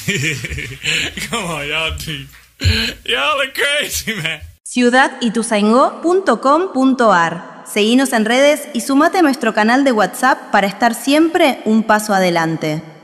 Come on, y'all are crazy, man. ciudadituzaingó.com.ar. Seguinos en redes y sumate a nuestro canal de WhatsApp para estar siempre un paso adelante.